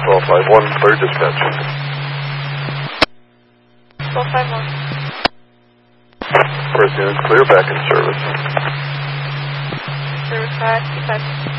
1251, clear dispatch. 1251. First unit clear, back in service. Service 5, dispatch.